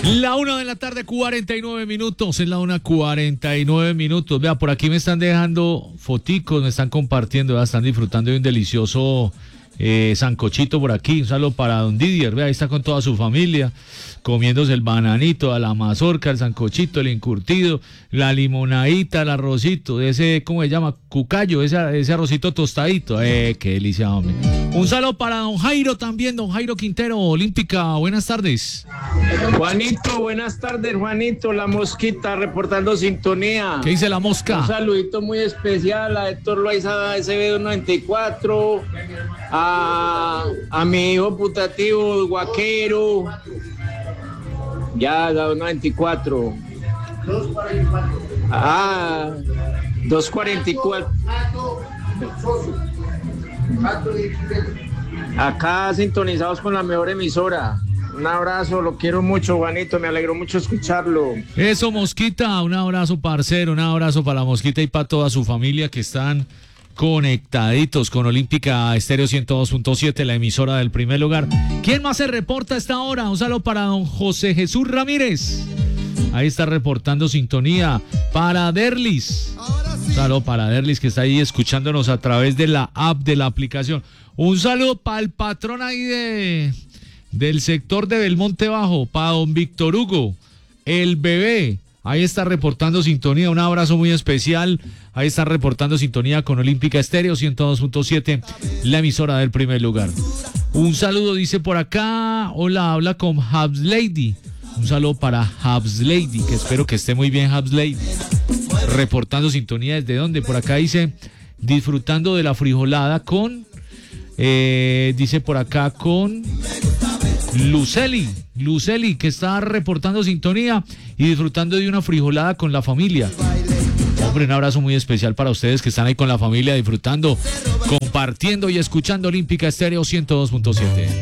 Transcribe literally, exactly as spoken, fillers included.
La una de la tarde, cuarenta y nueve minutos, en la una cuarenta y nueve minutos. Vea, por aquí me están dejando foticos, me están compartiendo, ¿verdad? Están disfrutando de un delicioso eh, sancochito por aquí. Un saludo para don Didier, vea, ahí está con toda su familia, comiéndose el bananito, la mazorca, el sancochito, el encurtido, la limonadita, el arrocito, ese, ¿cómo se llama? Cucayo, ese, ese arrocito tostadito. Eh, qué delicia, hombre. Un saludo para don Jairo también, don Jairo Quintero, Olímpica, buenas tardes. Juanito, buenas tardes, Juanito, la mosquita reportando sintonía. ¿Qué dice la mosca? Un saludito muy especial a Héctor Loaiza, S B noventa y cuatro, a, a mi hijo putativo, el Guaquero, ya, la noventa y cuatro. Ah, doscientos cuarenta y cuatro. Acá sintonizados con la mejor emisora. Un abrazo, lo quiero mucho, Juanito, me alegró mucho escucharlo. Eso, Mosquita, un abrazo, parcero, un abrazo para la Mosquita y para toda su familia que están conectaditos con Olímpica Estéreo ciento dos punto siete, la emisora del primer lugar. ¿Quién más se reporta a esta hora? Un saludo para don José Jesús Ramírez. Ahí está reportando sintonía. Para Derlis. Un saludo para Derlis que está ahí escuchándonos a través de la app de la aplicación. Un saludo para el patrón ahí de del sector de Belmonte Bajo, para don Víctor Hugo, el bebé. Ahí está reportando sintonía, un abrazo muy especial. Ahí está reportando sintonía con Olímpica Estéreo ciento dos punto siete, la emisora del primer lugar. Un saludo, dice por acá, hola, habla con Habs Lady. Un saludo para Habs Lady, que espero que esté muy bien Habs Lady. Reportando sintonía, ¿desde dónde? Por acá dice, disfrutando de la frijolada con, eh, dice por acá con Luceli, Luceli, que está reportando sintonía y disfrutando de una frijolada con la familia. Hombre, un abrazo muy especial para ustedes que están ahí con la familia disfrutando, compartiendo y escuchando Olímpica Estéreo ciento dos punto siete.